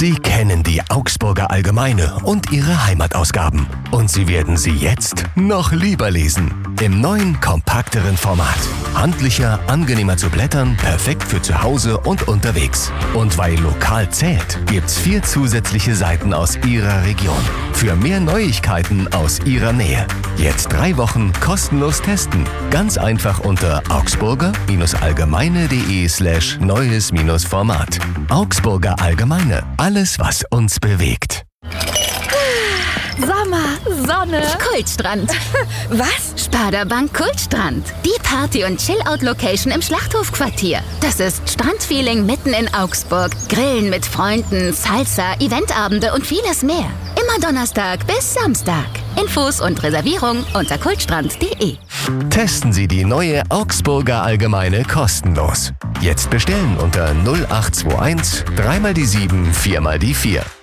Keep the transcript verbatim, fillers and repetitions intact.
Sie kennen die Augsburger Allgemeine und ihre Heimatausgaben. Und Sie werden sie jetzt noch lieber lesen. Im neuen, kompakteren Format. Handlicher, angenehmer zu blättern, perfekt für zu Hause und unterwegs. Und weil lokal zählt, gibt's vier zusätzliche Seiten aus Ihrer Region. Für mehr Neuigkeiten aus Ihrer Nähe. Jetzt drei Wochen kostenlos testen. Ganz einfach unter augsburger-allgemeine.de slash neues-format. Augsburger Allgemeine. Alles, was uns bewegt. Sommer, Sonne, Kultstrand. was? Sparda-Bank Kultstrand. Die Party- und Chill-Out-Location im Schlachthofquartier. Das ist Strandfeeling mitten in Augsburg. Grillen mit Freunden, Salsa, Eventabende und vieles mehr. Immer Donnerstag bis Samstag. Infos und Reservierung unter kultstrand punkt de. Testen Sie die neue Augsburger Allgemeine kostenlos. Jetzt bestellen unter null acht zwei eins drei mal die sieben vier mal die vier.